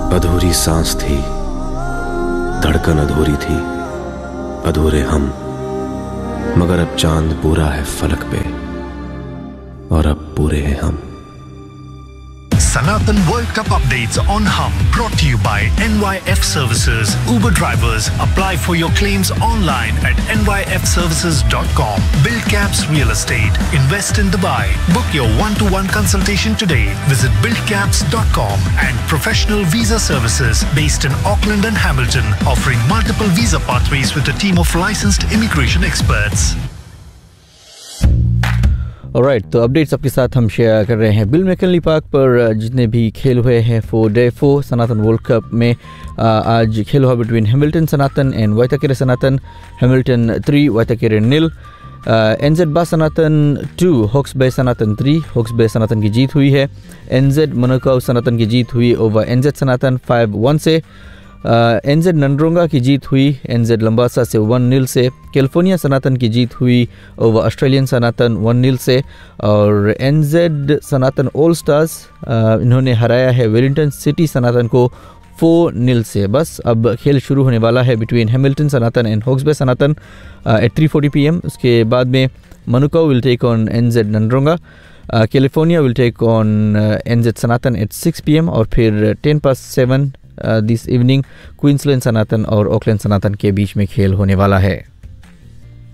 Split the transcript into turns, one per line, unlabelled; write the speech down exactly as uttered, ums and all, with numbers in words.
अधूरी सांस थी, धड़कन अधूरी थी, अधूरे हम, मगर अब चांद पूरा है फलक पे और अब पूरे हैं हम।
Sanatan World Cup updates on Hum, brought to you by N Y F Services. Uber drivers, apply for your claims online at N Y F services dot com. Build Caps Real Estate. Invest in Dubai. Book your one-to-one consultation today. Visit build caps dot com. And Professional Visa Services, based in Auckland and Hamilton, offering multiple visa pathways with a team of licensed immigration experts.
Alright, तो updates आपके साथ हम share कर रहे हैं। Bill McNally park पर जितने भी खेल हुए हैं फोर डे फोर सनातन वर्ल्ड कप में, आज खेल हुआ between Hamilton Sanatan and वाइताकेरे Sanatan. Hamilton three, वाइताकेरे नील। एनजेड बा सनातन to, hawks bay Sanatan three, hawks बे सनातन की जीत हुई है। एनजेड मनोकाउ सनातन की जीत हुई ओवर एनजेड सनातन फाइव वन से। एनजेड नंड्रोंगा की जीत हुई एनजेड लंबासा से वन नील से। कैलिफोर्निया सनातन की जीत हुई ओवर ऑस्ट्रेलियन सनातन वन नील से। और एनजेड सनातन ऑल स्टार्स इन्होंने हराया है वेलिंगटन सिटी सनातन को फोर नील से। बस अब खेल शुरू होने वाला है between Hamilton Sanatan and hawks bay Sanatan eight three forty P M. उसके बाद में मनुकाउ will take on एनजेड नंड्रोंगा। California will take on एनजेड Sanatan eight six P M. और फिर ten pass seven this evening Queensland सनातन और ऑकलैंड सनातन के बीच में खेल होने वाला है।